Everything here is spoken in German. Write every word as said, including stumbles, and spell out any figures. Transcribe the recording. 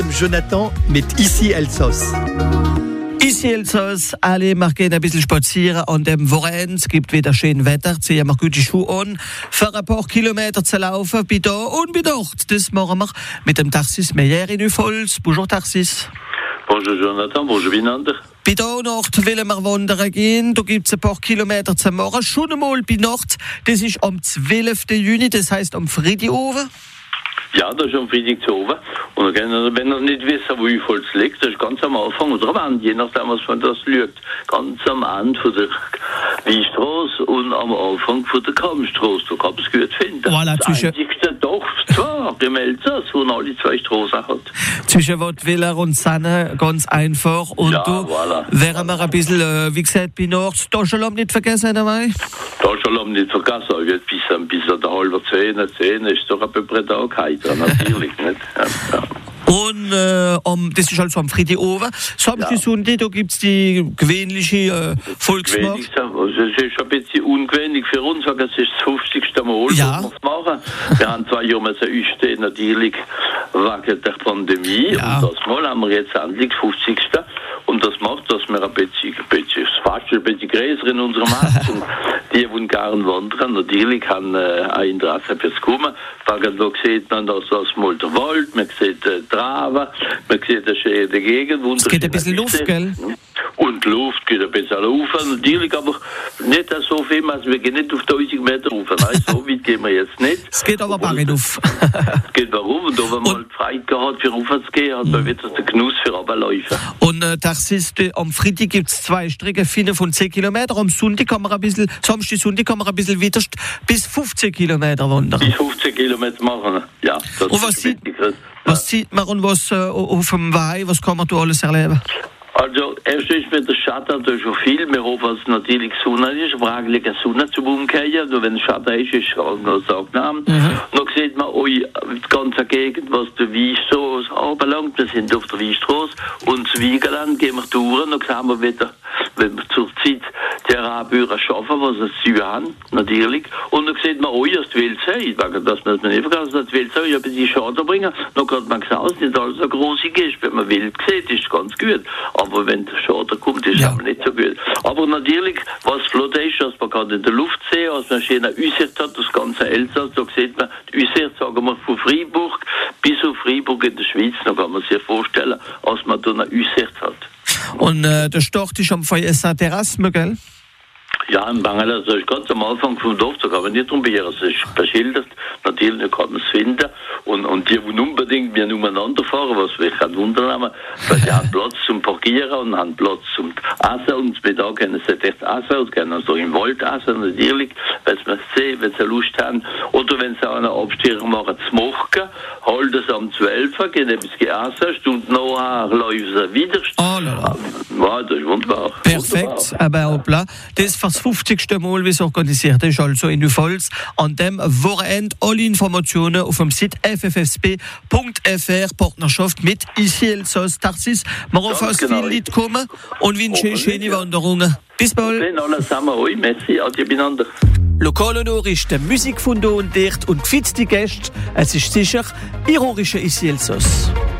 Jonathan mit Ici Elsass. Ici Elsass, alle wir gehen ein bisschen spazieren an dem Wochenende. Es gibt wieder schön Wetter, ziehen wir gute Schuhe an, für ein paar Kilometer zu laufen, bei da und bei dort. Das machen wir mit dem Tarsis Meyer in Ufholz. Bonjour Tarsis. Bonjour Jonathan, bonjour Wienander. Bei der Nacht wollen wir wandern gehen. Da gibt es ein paar Kilometer zu machen. Schon einmal bei Nacht. Das ist am zwölften Juni, das heisst am Freitag oben. Ja, das ist am Freitag zu oben. Und wenn ihr nicht wisst, wo Ufholz liegt, das ist ganz am Anfang oder am Ende, je nachdem, was man das schaut. Ganz am Ende von der Wiestraße und am Anfang von der Kammstraße. Da kann man es gut finden. Voilà, das zwischen einzigste Dorf zwar im Elsass, wo man alle zwei Straßen hat. Zwischen Wattwiller und Sanne, ganz einfach. Und ja, du, voilà. wären wir ein bisschen, äh, wie gesagt, bei Nord, Taschenlampe nicht vergessen dabei? Taschenlampe nicht vergessen, bis, bis an der halben zehn, zehn ist doch ein bisschen Tag heiter, natürlich nicht. Ja, ja. Und äh, um, das ist also am Freitag oben. Samstag, ja. Sonntag, da gibt es die gewöhnliche äh, Volksmarkt. Also es ist ein bisschen ungewöhnlich für uns, weil es ist das fünfzigste Mal, ja. was wir es machen. Wir haben zwei Jahre einstehen, natürlich wegen der Pandemie. Ja. Und das Mal haben wir jetzt endlich das fünfzigste Und das macht, dass wir ein bisschen, ein bisschen fast ein bisschen größer in unserem Markt sind. Die, die gerne wandern, natürlich haben äh, ein Interesse fürs Kommen. Weil da sieht man das, das mal der Wald, man sieht äh, Traben, man sieht eine schöne Gegend. Es geht ein bisschen Luft, gell? Und Luft geht ein bisschen rauf, natürlich, aber nicht so viel, also wir gehen nicht auf tausend Meter rauf. Nein, so weit gehen wir jetzt nicht. Es geht aber barren auf. Es geht warum, und da, wenn man Zeit gehabt für rauf zu gehen, hat man wieder den Genuss für Runterläufen. Und äh, das ist, äh, am Freitag gibt es zwei Strecken, fünf von zehn Kilometer. Am Sonntag kann man ein bisschen, Samstag, Sonntag kann man ein bisschen weiter bis fünfzehn Kilometer wandern. Bis fünfzehn Kilometer machen, ja. Das und was sieht, was sieht man und was äh, auf dem Weih, was kann man da alles erleben? Also, erst ist mit der Schatten da schon viel. Wir hoffen, dass es natürlich Sonne ist, aber eigentlich eine Sonne zum Umkehren. Also, wenn es Schatten ist, ist es auch noch angenehm. Mhm. Dann sieht man auch die ganze Gegend, was der Wiestraße anbelangt. Wir sind auf der Wiestraße und das Wiegerland gehen wir durch. Dann sehen wir wieder, wenn wir zur Zeit die Arabürer schaffen, was sie zu haben, natürlich. Und dann sieht man auch, dass die Wildsee, dass man nicht vergessen, dass die Wildsee ein bisschen Schaden bringen. Dann kann man sagen, dass nicht alles so großig ist. Wenn man wild sieht, ist es ganz gut. Aber wenn der Schaden kommt, ist es ja. nicht so gut. Aber natürlich, was flott ist, dass man gerade in der Luft sehen, als man schön eine Aussicht hat, das ganze Elsass, da sieht man die Aussicht, sagen wir, von Freiburg bis auf Freiburg in der Schweiz, da kann man sich vorstellen, als man da eine Aussicht hat. Und äh, der Start ist am Feuer Terrasse, gell? Ja, in Bangladesch, das ist ganz am Anfang vom Dorf, da kann man nicht drum beirren. Es ist beschildert, natürlich kann man es finden. Und, und die, die unbedingt wir umeinander fahren, was wir gerade wundern, weil sie haben Platz zum Parkieren und haben Platz zum Essen. Und mit da können sie echt essen und können also im Wald essen, natürlich, wenn sie es sehen, wenn sie Lust haben. Oder wenn sie eine Abstehung machen, zu machen, halten sie am zwölf, gehen etwas essen, Stunden nachher laufen sie wieder. Oh, la. Ja, das ist wunderbar. Perfekt, wunderbar. Aber hoppla, das ist das fünfzigste Mal, wie es organisiert ist, also in Ufholz. An dem Wochenende alle Informationen auf dem Site f f s p punkt f r, Partnerschaft mit Ici Elsass. Tarsis, wir hoffen, dass viele Leute kommen und wünschen schöne Wanderungen. Bis bald. Okay, alle zusammen, oi, merci, adieu miteinander. Lokal Honor ist der Musikfundo und Dicht und gefitzte Gäste. Es ist sicher ironische Ici Elsass.